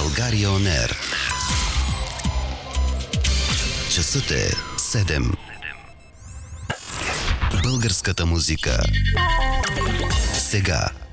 България On Air. Часът е 7. Българската музика. Сега.